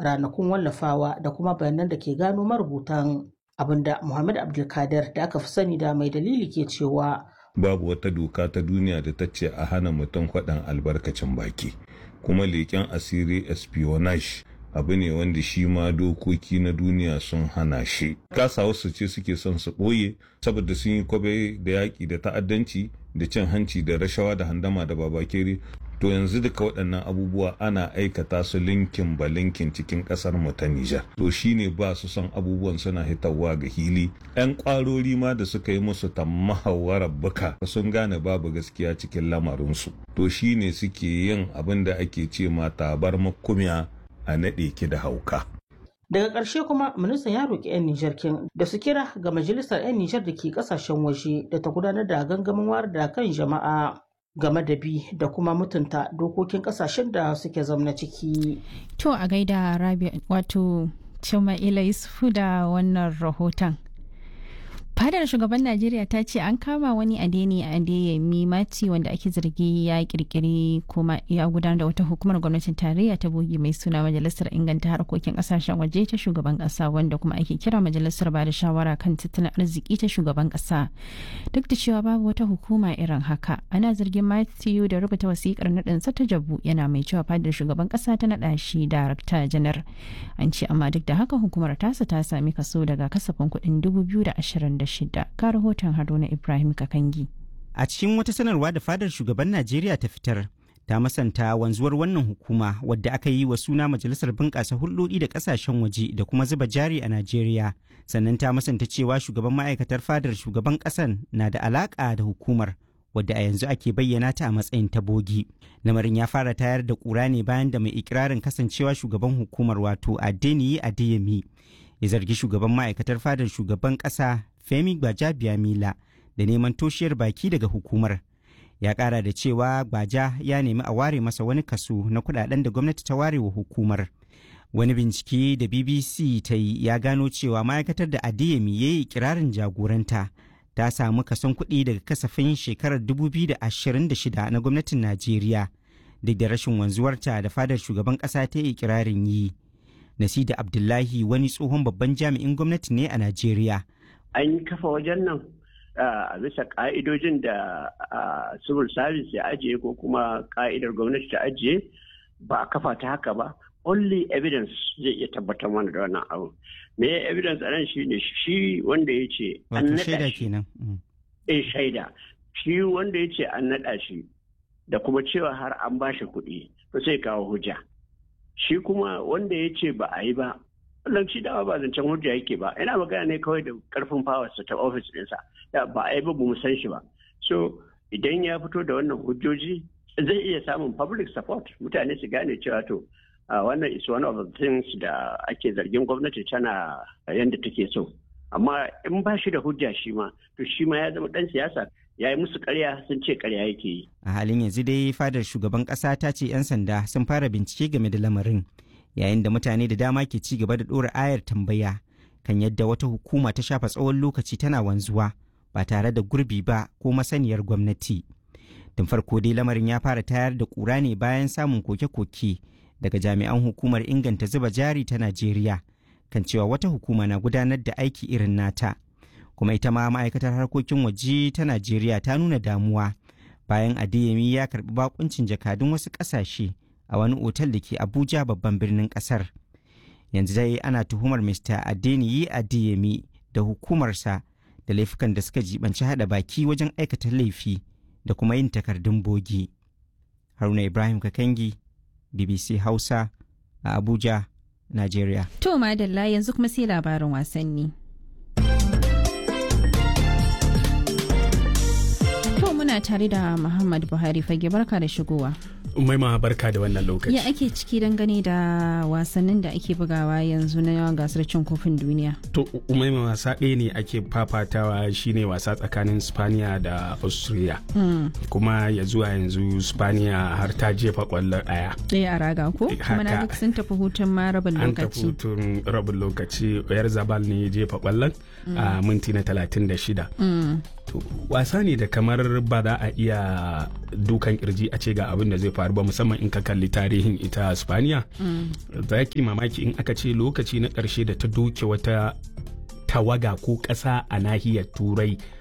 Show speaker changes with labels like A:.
A: ranakun wallafawa da kuma bayanan da ke gano marubutan, abinda Muhammad Abdulkadir da aka fi sani da Mai Dalili ke cewa
B: babu wata doka ta duniya da ta ce a hana mutum faɗan albarkacin baki, kuma leƙen asiri espionage abu ne wanda shi ma dokoki na duniya sun hana shi. Kasa wasu ce suke son su ɓoye saboda sun yi kwabe da yaƙi da ta'addanci da cin hanci da rashawa da handama da babakere. To yanzu duka waɗannan abubuwa ana aikata su linkin ba linkin cikin ƙasar mu ta Nijar. To shine ba su son abubuwan suna hitarwa ga hili. 'Yan ƙwarori ma da suka yi musu tammahawarar buka sun gane babu gaskiya cikin lamarinsu. To shine suke yin abin da ake ce ma tabar makumiya a naɗe ki da hauka.
A: Daga ƙarshe kuma ministan ya roƙi 'yan Nijar kin da su kira ga majalisar 'yan Nijar da ke ƙasashen waje da ta gudanar da gangamin wayar da kan jama'a game da bi da kuma mutunta dokokin ƙasashen da suke zamna ciki.
C: To a gaida Rabi wato Cima'ila Yusufu da wannan rahoton. Fadar shugaban Najeriya ta ce an kama wani Adeyemi Mati wanda ake zargi ya kirkiri kuma ya gudanar da wata hukumar gwamnatin tarayya ta bogi mai suna Majalisar Inganta Harkokin Kasashen Waje ta Shugaban Kasa, wanda kuma ake kira Majalisar Bada Shawara kan Tattalin Arziki ta Shugaban Kasa. Duk da cewa babu wata hukuma irin haka, ana zargin Matthew da rubuta wasikar naɗinsa ta jabu, yana mai cewa fadar shugaban kasa ta naɗa shi Darakta Janar. An ce amma duk da haka hukumar tasa ta sami kaso daga kasafin kuɗin 2026. Ka rahoton Haruna Ibrahim Kakangi.
D: A cikin wata sanarwa da fadar shugaban Najeriya ta fitar, ta masanta wanzuwar wannan hukuma wadda aka yi wa suna Majalisar Bunƙasa Hulɗoɗi da Ƙasashen Waje da kuma zuba jari a Najeriya. Sannan ta masanta cewa shugaban ma'aikatar fadar shugaban ƙasan na da alaƙa da hukumar, wadda a yanzu ake bayyana ta a matsayin ta bogi. Lamarin ya fara tayar da ƙura ne bayan da mai ikirarin kasancewa shugaban hukumar wato Adeyemi ya zargi shugaban ma'aikatar fadar shugaban ƙasa Femi Gbajabiamila da neman toshiyar baki daga hukumar. Ya ƙara da cewa Gbaja ya nemi a ware masa wani kaso na kuɗaɗen da gwamnati ta ware wa hukumar. Wani bincike da BBC ta yi ya gano cewa ma'aikatar da Adeyemi ya yi ikirarin jagoranta ta samu kason kuɗi daga kasafin shekarar 2026 na gwamnatin Najeriya, duk da rashin wanzuwarta da fadar shugaban ƙasa ta yi ikirarin yi. Nasida Abdullahi wani tsohon babban jami'in gwamnati ne a Najeriya.
E: An kafa wajen nan a bisa ka'idojin da civil service ya ajiye ko kuma ka'idar gwamnati ta ajiye, ba a kafa ta haka ba. Only evidence zai iya tabbatar mana da wannan abu. Me evidence a nan shi ne shi wanda ya ce an naɗa shi. Shaida. Shi wanda ya ce an naɗa shi da kuma cewa har an ba shi kuɗi, to sai kawo hujja. Shi kuma wanda ya ce ba a yi ba, wannan shi dama ba zancen hujja yake ba, yana magana ne kawai da karfin powersa ta ofis ɗinsa, da ba a yi ba mu san shi ba. So idan ya fito da wannan hujjoji zai iya samun public support, mutane su gane cewa to wannan is one of the things da ake zargin gwamnati tana yadda take so. Amma in ba shi da hujja shi ma, to shi ma ya zama ɗan siyasa, ya yi musu ƙarya, sun ce ƙarya yake yi.
D: A halin yanzu dai fadar shugaban ƙasa ta ce 'yan sanda sun fara bincike game da lamarin, yayin da mutane da dama ke ci gaba da ɗora ayar tambaya kan yadda wata hukuma ta shafa tsawon lokaci tana wanzuwa ba tare da gurbi ba ko masaniyar gwamnati. Tun farko dai lamarin ya fara tayar da ƙura ne bayan samun koke-koke daga jami'an hukumar inganta zuba jari ta Najeriya kan cewa wata hukuma na gudanar da aiki irin nata. Kuma ita ma ma'aikatar harkokin waje ta Najeriya ta nuna damuwa bayan Adeyemi ya karɓi bakuncin jakadun wasu ƙasashe a wani otal da ke Abuja babban birnin ƙasar. Yanzu dai ana tuhumar Mr. Adeyemi da hukumarsa da laifukan da suka jibanci haɗa baki wajen aikata laifi da kuma yin takardun bogi. Haruna Ibrahim Kakangi, BBC Hausa a Abuja, Najeriya.
C: To madalla yanzu kuma sai labarin wasanni. To muna tare da Muhammad Buhari fage, barka da shigowa.
F: Umaima barka da wannan lokaci.
C: Ya ake ciki dangane da wasannin da ake bugawa yanzu na yawan gasar cin kofin duniya?
F: To Umaima wasa ɗaya ne ake fafatawa, shine wasa tsakanin Spaniya da Austria. Kuma ya zuwa yanzu Spaniya har ta jefa kwallo ɗaya.
C: Ɗaya a raga ko? Kuma na duk sun tafi hutun ma rabin lokaci.
F: An tafi hutun rabin lokaci. Oyar Zabal ne ya jefa kwallon a minti na 36. wasa ne da kamar ba za a iya dukan kirji a ce ga abin da zai faru ba, musamman in ka kalli tarihin ita Spaniya. Za ki mamaki in aka ce lokaci na ƙarshe da ta doke wata tawaga ko ƙasa a nahiyar Turai